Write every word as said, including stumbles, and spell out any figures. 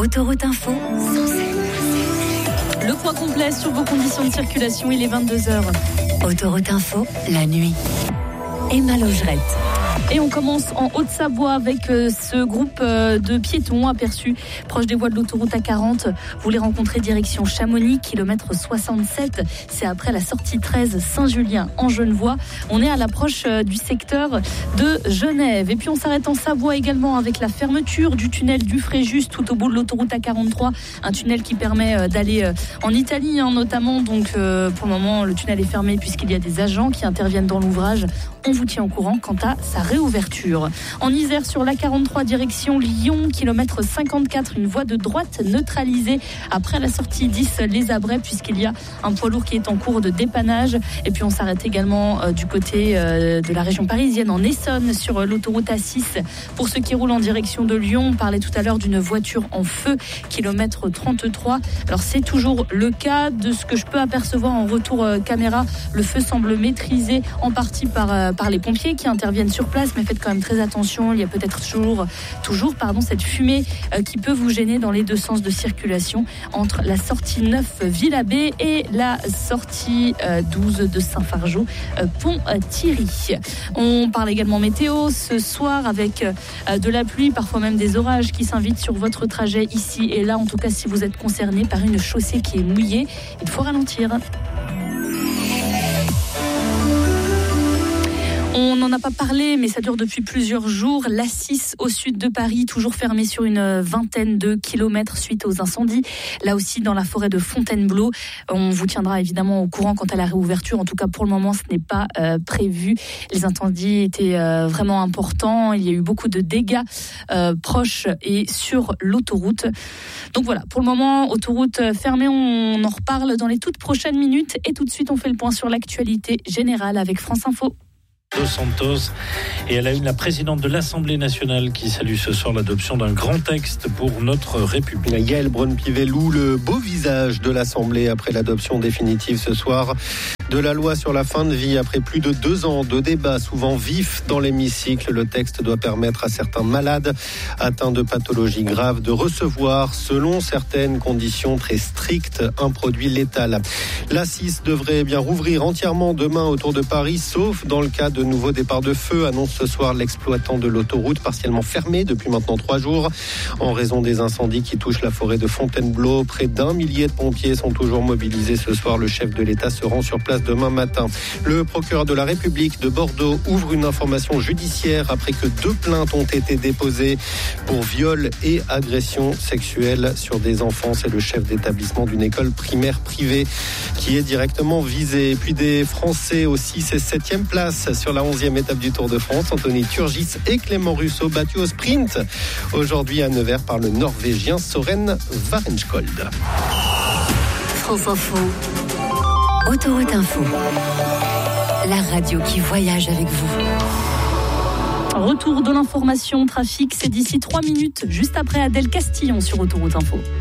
Autoroute Info. Le point complet sur vos conditions de circulation, il est vingt-deux heures. Autoroute Info, la nuit. Emma Logerette. Et on commence en Haute-Savoie avec euh, ce groupe euh, de piétons aperçus proche des voies de l'autoroute A quarante. Vous les rencontrez direction Chamonix, kilomètre soixante-sept. C'est après la sortie treize Saint-Julien en Genevois. On est à l'approche euh, du secteur de Genève. Et puis on s'arrête en Savoie également avec la fermeture du tunnel du Fréjus tout au bout de l'autoroute A quarante-trois. Un tunnel qui permet euh, d'aller euh, en Italie hein, notamment. Donc euh, pour le moment le tunnel est fermé puisqu'il y a des agents qui interviennent dans l'ouvrage. On vous tient au courant quant à sa réouverture. En Isère, sur l'A quarante-trois, direction Lyon, kilomètre cinquante-quatre, une voie de droite neutralisée après la sortie dix Les Abrets, puisqu'il y a un poids lourd qui est en cours de dépannage. Et puis on s'arrête également euh, du côté euh, de la région parisienne, en Essonne, sur euh, l'autoroute A six. Pour ceux qui roulent en direction de Lyon, on parlait tout à l'heure d'une voiture en feu, kilomètre trente-trois. Alors c'est toujours le cas. De ce que je peux apercevoir en retour euh, caméra, le feu semble maîtrisé en partie par euh, par les pompiers qui interviennent sur place, mais faites quand même très attention, il y a peut-être toujours, toujours pardon, cette fumée euh, qui peut vous gêner dans les deux sens de circulation entre la sortie neuf Villabé et la sortie euh, douze de Saint-Fargeau, euh, Pont-Thierry. On parle également météo ce soir avec euh, de la pluie, parfois même des orages qui s'invitent sur votre trajet ici et là, en tout cas si vous êtes concerné par une chaussée qui est mouillée, il faut ralentir. On n'en a pas parlé, mais ça dure depuis plusieurs jours. l'A six au sud de Paris, toujours fermée sur une vingtaine de kilomètres suite aux incendies. Là aussi, dans la forêt de Fontainebleau. On vous tiendra évidemment au courant quant à la réouverture. En tout cas, pour le moment, ce n'est pas euh, prévu. Les incendies étaient euh, vraiment importants. Il y a eu beaucoup de dégâts euh, proches et sur l'autoroute. Donc voilà, pour le moment, autoroute fermée. On en reparle dans les toutes prochaines minutes. Et tout de suite, on fait le point sur l'actualité générale avec France Info. Dos Santos et à la une, la présidente de l'Assemblée nationale qui salue ce soir l'adoption d'un grand texte pour notre République. Yaël Braun-Pivet loue le beau visage de l'Assemblée après l'adoption définitive ce soir de la loi sur la fin de vie. Après plus de deux ans de débats souvent vifs dans l'hémicycle, le texte doit permettre à certains malades atteints de pathologies graves de recevoir, selon certaines conditions très strictes, un produit létal. L'A six devrait bien rouvrir entièrement demain autour de Paris, sauf dans le cas de nouveaux départs de feu, annonce ce soir l'exploitant de l'autoroute partiellement fermée depuis maintenant trois jours en raison des incendies qui touchent la forêt de Fontainebleau. Près d'un millier de pompiers sont toujours mobilisés ce soir. Le chef de l'État se rend sur place demain matin. Le procureur de la République de Bordeaux ouvre une information judiciaire après que deux plaintes ont été déposées pour viol et agression sexuelle sur des enfants. C'est le chef d'établissement d'une école primaire privée qui est directement visé. Et puis des Français au six et septième place sur la onzième étape du Tour de France. Anthony Turgis et Clément Russo battus au sprint aujourd'hui à Nevers par le Norvégien Søren Varenskold. France Info. Autoroute Info. La radio qui voyage avec vous. Retour de l'information trafic, c'est d'ici trois minutes, juste après Adèle Castillon sur Autoroute Info.